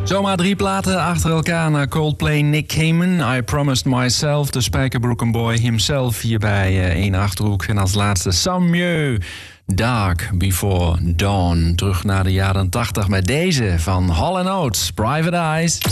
Zomaar 3 platen achter elkaar naar Coldplay, Nick Cayman, I Promised Myself, de Spijkerbroken Boy himself hier bij 1 Achterhoek. En als laatste Sans Mieux, Dark Before Dawn. Terug naar de jaren 80 met deze van Hall & Oates, Private Eyes.